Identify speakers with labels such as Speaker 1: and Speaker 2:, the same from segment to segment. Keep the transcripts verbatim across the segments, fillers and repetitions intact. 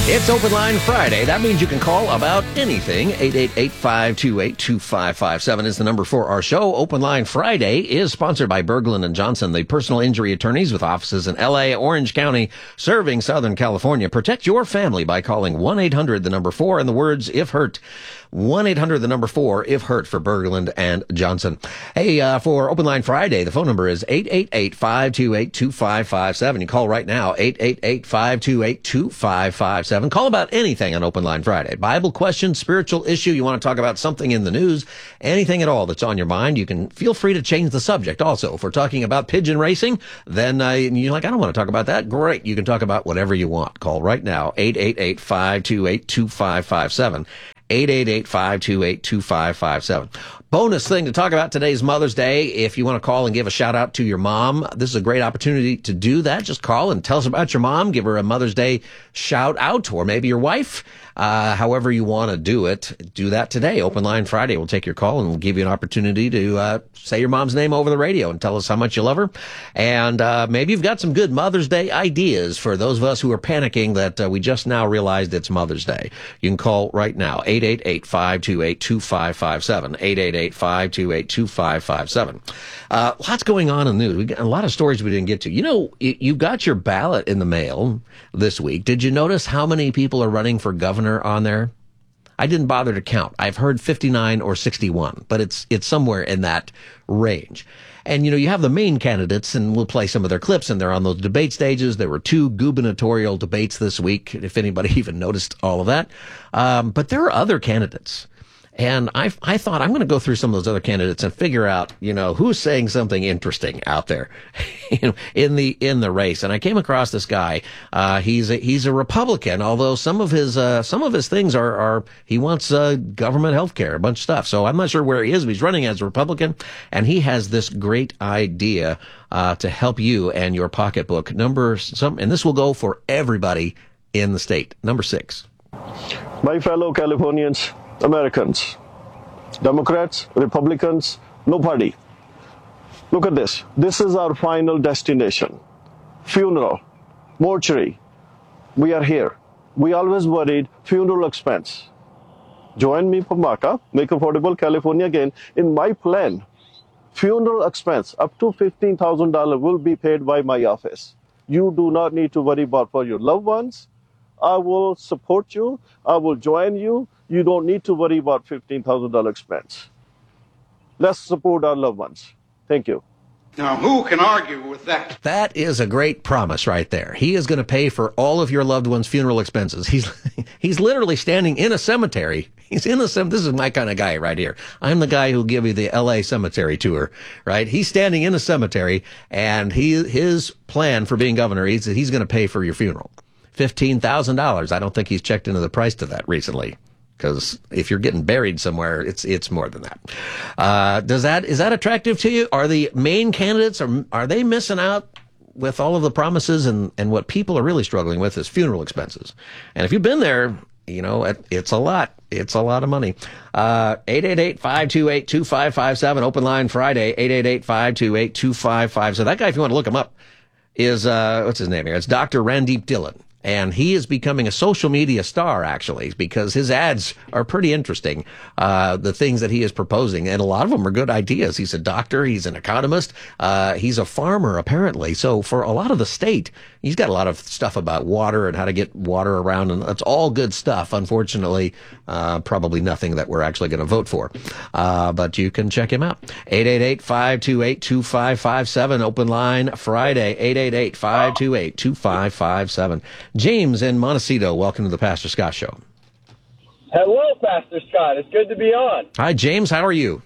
Speaker 1: It's Open Line Friday. That means you can call about anything. eight eight eight, five two eight, two five five seven is the number for our show. Open Line Friday is sponsored by Berglund and Johnson, the personal injury attorneys with offices in L A, Orange County, serving Southern California. Protect your family by calling one eight hundred, the number four, and the words if hurt. one eight hundred, the number four, if hurt, for Berglund and Johnson. Hey, uh, for Open Line Friday, the phone number is eight eight eight, five two eight, two five five seven. You call right now, eight eight eight, five two eight, two five five seven. Call about anything on Open Line Friday. Bible question, spiritual issue, you want to talk about something in the news, anything at all that's on your mind, you can feel free to change the subject. Also, if we're talking about pigeon racing, then uh, you're like, I don't want to talk about that. Great. You can talk about whatever you want. Call right now, eight eight eight, five two eight, two five five seven. eight eight eight, five two eight, two five five seven. Bonus thing to talk about today's Mother's Day. If you want to call and give a shout out to your mom, this is a great opportunity to do that. Just call and tell us about your mom. Give her a Mother's Day shout out, or maybe your wife. Uh, however you want to do it, do that today. Open Line Friday. We'll take your call and we'll give you an opportunity to uh, say your mom's name over the radio and tell us how much you love her. And uh, maybe you've got some good Mother's Day ideas for those of us who are panicking that uh, we just now realized it's Mother's Day. You can call right now, eight eight eight, five two eight, two five five seven, eight eight eight, five two eight, two five five seven. Uh, lots going on in the news. We got a lot of stories we didn't get to. You know, you got your ballot in the mail this week. Did you notice how many people are running for governor on there? I didn't bother to count. I've heard fifty-nine or sixty-one, but it's it's somewhere in that range. And, you know, you have the main candidates, and we'll play some of their clips, and they're on those debate stages. There were two gubernatorial debates this week, if anybody even noticed all of that. Um, but there are other candidates. And I, I thought I'm going to go through some of those other candidates and figure out, you know, who's saying something interesting out there in the, in the race. And I came across this guy. Uh, he's a, he's a Republican, although some of his, uh, some of his things are, are, he wants, uh, government health care, a bunch of stuff. So I'm not sure where he is, but he's running as a Republican. And he has this great idea, uh, to help you and your pocketbook. Number some, and this will go for everybody in the state. Number six.
Speaker 2: My fellow Californians, Americans, Democrats, Republicans, no party. Look at this. This is our final destination. Funeral, mortuary. We are here. We always worried funeral expense. Join me, Pamaka, Make Affordable California Again. In my plan, funeral expense up to fifteen thousand dollars will be paid by my office. You do not need to worry about for your loved ones. I will support you. I will join you. You don't need to worry about fifteen thousand dollars expense. Let's support our loved ones. Thank you.
Speaker 3: Now, who can argue with that?
Speaker 1: That is a great promise right there. He is going to pay for all of your loved ones' funeral expenses. He's he's literally standing in a cemetery. He's in the cemetery. This is my kind of guy right here. I'm the guy who'll give you the L A cemetery tour, right? He's standing in a cemetery, and he his plan for being governor, he's, he's going to pay for your funeral. fifteen thousand dollars. I don't think he's checked into the price to that recently. Because if you're getting buried somewhere, it's it's more than that. Uh, does that is that attractive to you? Are the main candidates are are they missing out with all of the promises, and and what people are really struggling with is funeral expenses? And if you've been there, you know it, it's a lot. It's a lot of money. Uh, eight eight eight, five two eight, two five five seven. Open line Friday. eight eight eight, five two eight, two five five seven. So that guy, if you want to look him up, is uh, what's his name here? It's Doctor Randeep Dhillon. And he is becoming a social media star, actually, because his ads are pretty interesting, uh, the things that he is proposing. And a lot of them are good ideas. He's a doctor. He's an economist. Uh, he's a farmer, apparently. So for a lot of the state, he's got a lot of stuff about water and how to get water around. And that's all good stuff. Unfortunately, uh, probably nothing that we're actually going to vote for. Uh, but you can check him out. eight eight eight, five two eight, two five five seven. Open line Friday. eight eight eight, five two eight, two five five seven. James in Montecito, welcome to the Pastor Scott Show.
Speaker 4: Hello, Pastor Scott. It's good to be on.
Speaker 1: Hi, James. How are you?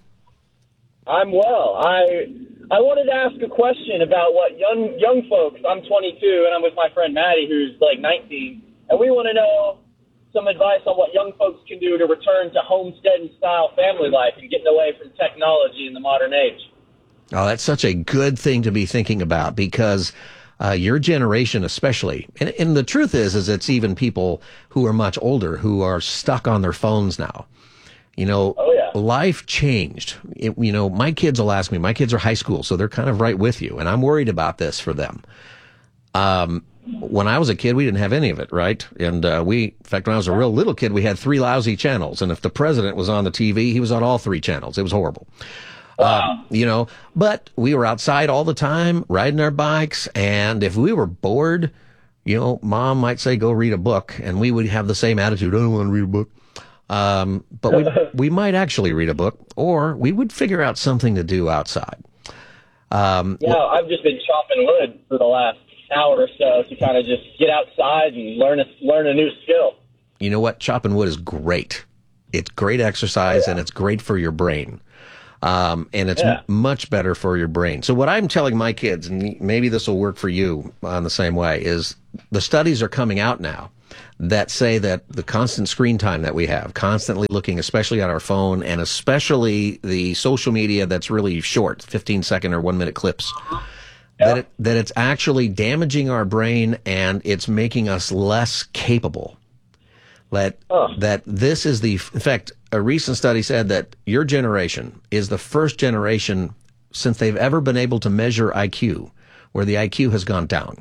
Speaker 4: I'm well. I I wanted to ask a question about what young young folks. I'm twenty-two, and I'm with my friend Maddie, who's like nineteen, and we want to know some advice on what young folks can do to return to homesteading-style family life and getting away from technology in the modern age.
Speaker 1: Oh, that's such a good thing to be thinking about, because Uh, your generation especially, and, and the truth is, is it's even people who are much older who are stuck on their phones now. You know,
Speaker 4: oh, yeah.
Speaker 1: Life changed. It, you know, my kids will ask me, my kids are high school, so they're kind of right with you, and I'm worried about this for them. Um, when I was a kid, we didn't have any of it, right? And uh, we, in fact, when I was a real little kid, we had three lousy channels. And if the president was on the T V, he was on all three channels. It was horrible.
Speaker 4: Wow.
Speaker 1: Um, you know, but we were outside all the time, riding our bikes. And if we were bored, you know, mom might say, go read a book. And we would have the same attitude. I don't want to read a book. Um, but we, we might actually read a book, or we would figure out something to do outside. Um,
Speaker 4: yeah, I've just been chopping wood for the last hour or so to kind of just get outside and learn a, learn a new skill.
Speaker 1: You know what? Chopping wood is great. It's great exercise, yeah. And it's great for your brain. Um, and it's yeah. m- much better for your brain. So what I'm telling my kids, and maybe this will work for you on the same way, is the studies are coming out now that say that the constant screen time that we have, constantly looking, especially at our phone, and especially the social media that's really short, fifteen second or one minute clips,
Speaker 4: yeah.
Speaker 1: that it, that it's actually damaging our brain and it's making us less capable. That,
Speaker 4: oh.
Speaker 1: that this is the, in fact, a recent study said that your generation is the first generation since they've ever been able to measure I Q where the I Q has gone down.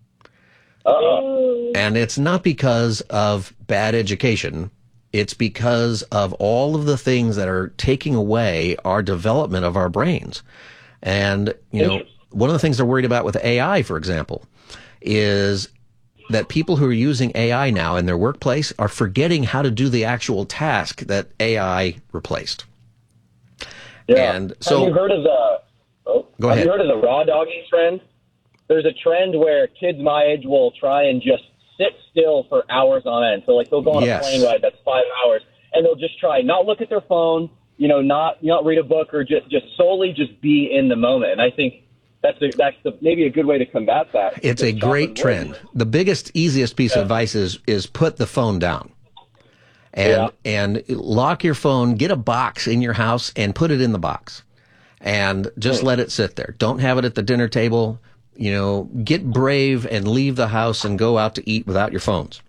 Speaker 4: Uh-oh.
Speaker 1: And it's not because of bad education. It's because of all of the things that are taking away our development of our brains. And, you know, one of the things they're worried about with A I, for example, is that people who are using A I now in their workplace are forgetting how to do the actual task that A I replaced.
Speaker 4: Yeah.
Speaker 1: And so,
Speaker 4: have you heard of the? Oh,
Speaker 1: go
Speaker 4: have
Speaker 1: ahead.
Speaker 4: you heard of the raw dogging trend? There's a trend where kids my age will try and just sit still for hours on end. So like they'll go on
Speaker 1: Yes.
Speaker 4: a plane ride that's five hours, and they'll just try not look at their phone, you know, not not read a book, or just just solely just be in the moment. And I think that's a, that's the, maybe a good way to combat that.
Speaker 1: It's a great trend. The biggest, easiest piece
Speaker 4: Yeah.
Speaker 1: of advice is is put the phone down. And
Speaker 4: Yeah.
Speaker 1: and lock your phone, get a box in your house and put it in the box. And just let it sit there. Don't have it at the dinner table. You know, get brave and leave the house and go out to eat without your phones.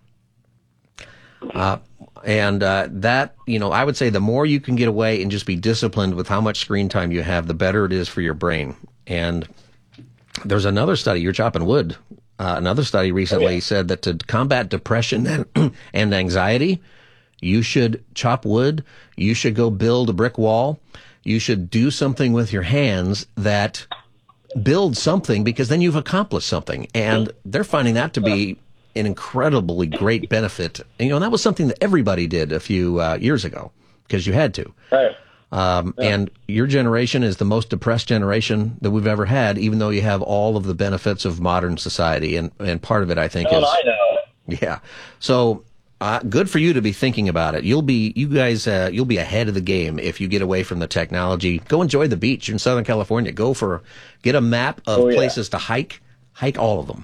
Speaker 1: Uh, and uh, that, you know, I would say the more you can get away and just be disciplined with how much screen time you have, the better it is for your brain. And there's another study, you're chopping wood, uh, another study recently
Speaker 4: Oh, yeah.
Speaker 1: said that to combat depression and, and anxiety, you should chop wood, you should go build a brick wall, you should do something with your hands that build something, because then you've accomplished something. And they're finding that to be an incredibly great benefit. And, you know, that was something that everybody did a few uh, years ago because you had to.
Speaker 4: Right.
Speaker 1: Um, and your generation is the most depressed generation that we've ever had, even though you have all of the benefits of modern society. And, and part of it, I think,
Speaker 4: Oh,
Speaker 1: is,
Speaker 4: I know.
Speaker 1: yeah. So, uh, good for you to be thinking about it. You'll be, you guys, uh, you'll be ahead of the game if you get away from the technology. Go enjoy the beach in Southern California. Go for, get a map of
Speaker 4: Oh, yeah.
Speaker 1: places to hike, hike all of them.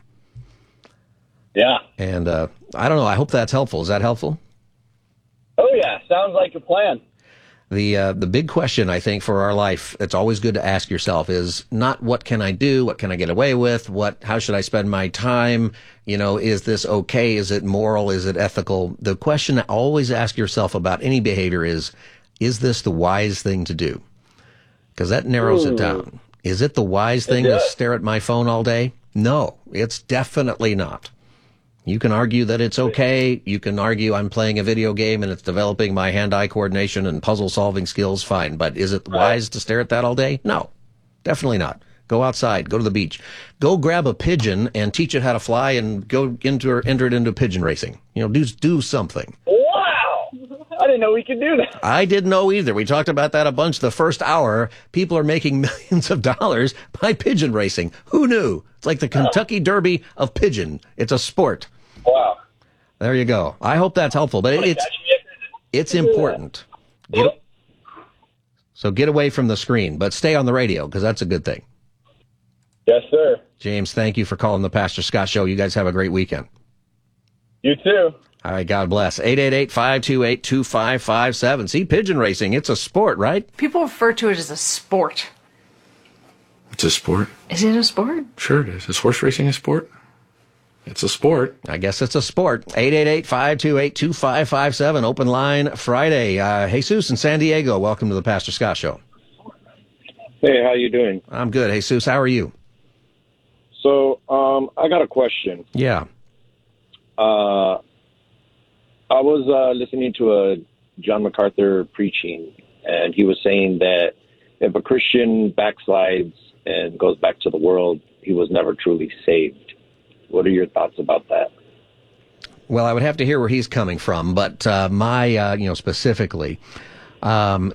Speaker 4: Yeah.
Speaker 1: And, uh, I don't know. I hope that's helpful. Is that helpful?
Speaker 4: Oh yeah. Sounds like a plan.
Speaker 1: The uh, the big question, I think, for our life, it's always good to ask yourself is not what can I do? What can I get away with? What, how should I spend my time? You know, is this okay? Is it moral? Is it ethical? The question to always ask yourself about any behavior is, is this the wise thing to do? Because that narrows
Speaker 4: Ooh.
Speaker 1: it down. Is it the wise thing to
Speaker 4: does.
Speaker 1: stare at my phone all day? No, it's definitely not. You can argue that it's okay. You can argue I'm playing a video game and it's developing my hand-eye coordination and puzzle-solving skills. Fine. But is it wise to stare at that all day? No, definitely not. Go outside. Go to the beach. Go grab a pigeon and teach it how to fly and go into enter it into pigeon racing. You know, do, do something.
Speaker 4: Wow. I didn't know we could do that.
Speaker 1: I didn't know either. We talked about that a bunch the first hour. People are making millions of dollars by pigeon racing. Who knew? It's like the Kentucky Derby of pigeon. It's a sport.
Speaker 4: Wow.
Speaker 1: There you go. I hope that's helpful, but it's it's important. Get, so get away from the screen, but stay on the radio because that's a good thing.
Speaker 4: Yes, sir.
Speaker 1: James, thank you for calling the Pastor Scott Show. You guys have a great weekend.
Speaker 4: You too.
Speaker 1: All right, God bless. eight eight eight, five two eight, two five five seven. See, pigeon racing, it's a sport, right?
Speaker 5: People refer to it as a sport.
Speaker 6: It's a sport.
Speaker 5: Is it a sport?
Speaker 6: Sure it is. Is horse racing a sport? It's a sport.
Speaker 1: I guess it's a sport. eight eight eight, five two eight, two five five seven. Open line Friday. Uh, Jesus in San Diego, welcome to the Pastor Scott Show.
Speaker 7: Hey, how you doing?
Speaker 1: I'm good. Jesus, how are you?
Speaker 7: So um, I got a question.
Speaker 1: Yeah.
Speaker 7: Uh, I was uh, listening to a John MacArthur preaching, and he was saying that if a Christian backslides and goes back to the world, he was never truly saved. What are your thoughts about that?
Speaker 1: Well, I would have to hear where he's coming from, but uh, my, uh, you know, specifically, um,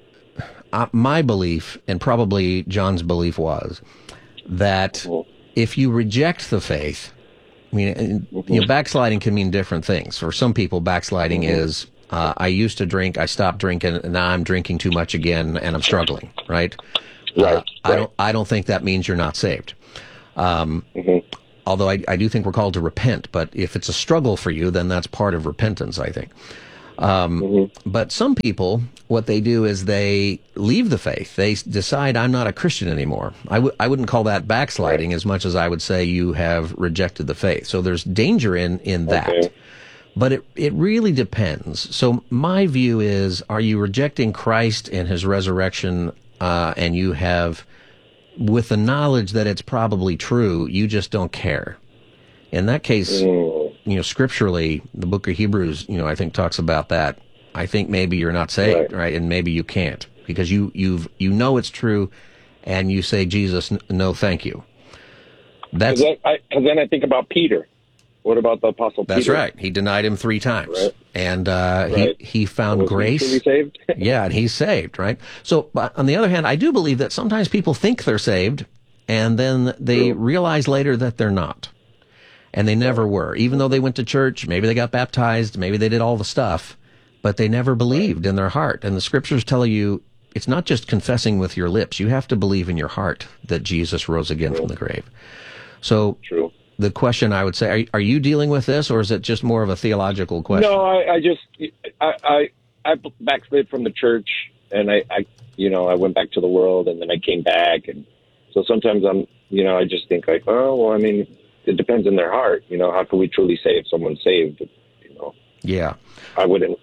Speaker 1: uh, my belief, and probably John's belief, was that if you reject the faith, I mean, you know, backsliding can mean different things. For some people, backsliding mm-hmm. is, uh, I used to drink, I stopped drinking, and now I'm drinking too much again, and I'm struggling, right?
Speaker 7: Right.
Speaker 1: Uh, I don't, I don't think that means you're not saved. Um, mm-hmm. Although I, I do think we're called to repent, but if it's a struggle for you, then that's part of repentance, I think. Um, mm-hmm. But some people, what they do is they leave the faith. They decide, I'm not a Christian anymore. I w- I wouldn't call that backsliding as much as I would say you have rejected the faith. So there's danger in, in that. Okay. But it, it really depends. So my view is, are you rejecting Christ and his resurrection, uh, and you have, with the knowledge that it's probably true, you just don't care? In that case, you know, scripturally, the book of Hebrews, you know, I think talks about that. I think maybe you're not saved, right? right? And maybe you can't, because you, you've, you know it's true, and you say, Jesus, n- no, thank you. That's
Speaker 7: Cause I, cause then I think about Peter. What about the Apostle Peter?
Speaker 1: That's right. He denied him three times.
Speaker 7: Right.
Speaker 1: And uh,
Speaker 7: right.
Speaker 1: he, he found
Speaker 7: Was
Speaker 1: grace.
Speaker 7: He truly saved?
Speaker 1: Yeah, and he's saved, right? So, but on the other hand, I do believe that sometimes people think they're saved, and then they True. realize later that they're not. And they never were. Even though they went to church, maybe they got baptized, maybe they did all the stuff, but they never believed in their heart. And the scriptures tell you it's not just confessing with your lips. You have to believe in your heart that Jesus rose again True. from the grave. So
Speaker 7: True.
Speaker 1: the question I would say, are, are you dealing with this, or is it just more of a theological question?
Speaker 7: No, I, I just, I, I, I backslid from the church, and I, I, you know, I went back to the world, and then I came back. And so sometimes I'm, you know, I just think like, oh, well, I mean, it depends on their heart. You know, how can we truly say if someone's saved? You know,
Speaker 1: yeah,
Speaker 7: I wouldn't.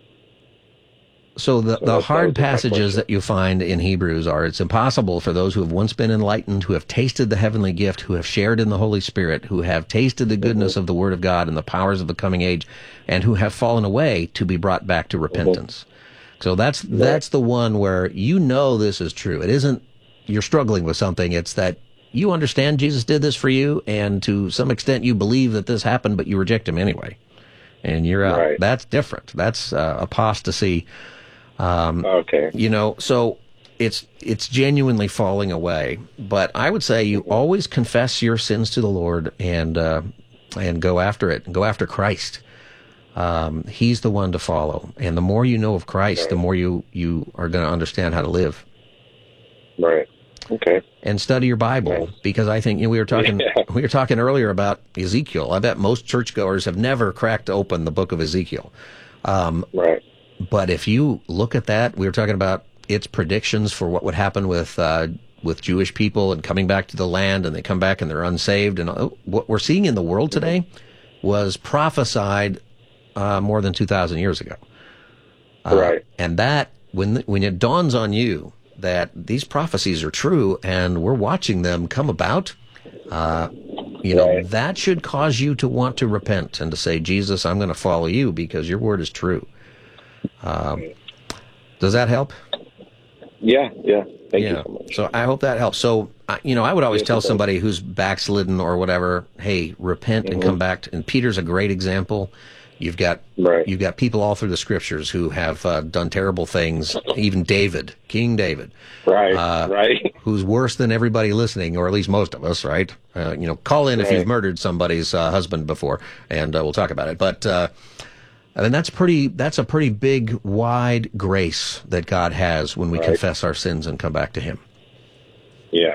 Speaker 1: So the,
Speaker 7: so
Speaker 1: the hard passages that you find in Hebrews are, it's impossible for those who have once been enlightened, who have tasted the heavenly gift, who have shared in the Holy Spirit, who have tasted the goodness mm-hmm. of the Word of God and the powers of the coming age, and who have fallen away, to be brought back to repentance. Mm-hmm. So that's yeah. that's the one where you know this is true. It isn't you're struggling with something. It's that you understand Jesus did this for you, and to some extent you believe that this happened, but you reject him anyway. And you're out. Right. That's different. That's uh, apostasy. Um,
Speaker 7: okay.
Speaker 1: You know, so it's it's genuinely falling away. But I would say you always confess your sins to the Lord and uh, and go after it. Go after Christ. Um, he's the one to follow. And the more you know of Christ, right. the more you, you are going to understand how to live.
Speaker 7: Right. Okay.
Speaker 1: And study your Bible, right. because I think, you know, we were talking yeah. we were talking earlier about Ezekiel. I bet most churchgoers have never cracked open the book of Ezekiel. Um,
Speaker 7: right.
Speaker 1: But if you look at that, we were talking about its predictions for what would happen with uh, with Jewish people and coming back to the land, and they come back and they're unsaved. And uh, what we're seeing in the world today was prophesied uh, more than two thousand years ago. Uh,
Speaker 7: right.
Speaker 1: And that, when when it dawns on you that these prophecies are true and we're watching them come about, uh, you know,
Speaker 7: right.
Speaker 1: that should cause you to want to repent and to say, Jesus, I'm going to follow you because your word is true. Um, does that help?
Speaker 7: Yeah, yeah. Thank
Speaker 1: yeah.
Speaker 7: you so much.
Speaker 1: So I hope that helps. So, you know, I would always tell somebody who's backslidden or whatever, hey, repent mm-hmm. and come back. And Peter's a great example. You've got
Speaker 7: right.
Speaker 1: you've got people all through the scriptures who have uh, done terrible things. Even David, King David,
Speaker 7: right,
Speaker 1: uh,
Speaker 7: right,
Speaker 1: who's worse than everybody listening, or at least most of us, right? Uh, you know, call in right. if you've murdered somebody's uh, husband before, and uh, we'll talk about it. But uh, I mean, that's pretty. That's a pretty big, wide grace that God has when we right. confess our sins and come back to Him.
Speaker 7: Yeah.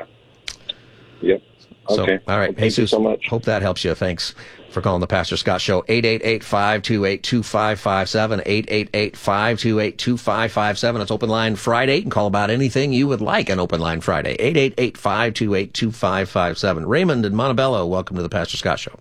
Speaker 7: Yep.
Speaker 1: So,
Speaker 7: okay.
Speaker 1: All right.
Speaker 7: Well, thank
Speaker 1: Jesus,
Speaker 7: you so much.
Speaker 1: Hope that helps you. Thanks for calling the Pastor Scott Show. eight eight eight, five two eight, two five five seven. eight eight eight, five two eight, two five five seven. It's Open Line Friday. You can call about anything you would like on Open Line Friday. eight eight eight, five two eight, two five five seven. Raymond in Montebello, welcome to the Pastor Scott Show.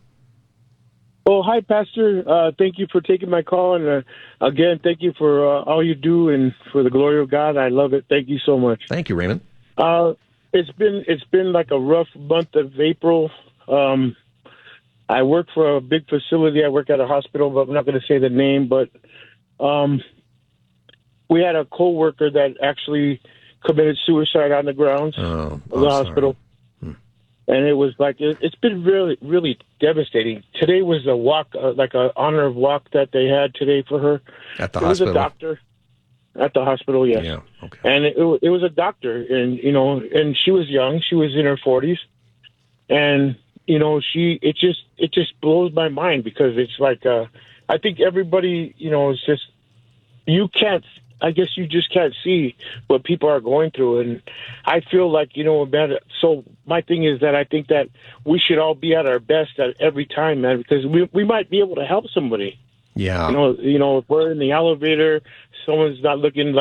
Speaker 8: Oh, hi, Pastor. Uh, thank you for taking my call. And uh, again, thank you for uh, all you do and for the glory of God. I love it. Thank you so much.
Speaker 1: Thank you, Raymond.
Speaker 8: Uh, it's been it's been like a rough month of April. Um, I work for a big facility. I work at a hospital, but I'm not going to say the name. But um, we had a coworker that actually committed suicide on the grounds
Speaker 1: Oh,
Speaker 8: of the hospital.
Speaker 1: Hmm.
Speaker 8: And it was like, it, it's been really, really devastating. Today was a walk, uh, like a honor of walk that they had today for her.
Speaker 1: At the
Speaker 8: it
Speaker 1: hospital?
Speaker 8: was a doctor at the hospital, yes.
Speaker 1: Yeah, okay.
Speaker 8: And it, it was a doctor, and, you know, and she was young. She was in her forties. And, you know, she, it just, it just blows my mind because it's like, uh, I think everybody, you know, is just, you can't, I guess you just can't see what people are going through. And I feel like, you know, man, so my thing is that I think that we should all be at our best at every time, man, because we, we might be able to help somebody.
Speaker 1: Yeah.
Speaker 8: You know, you know, if we're in the elevator, someone's not looking like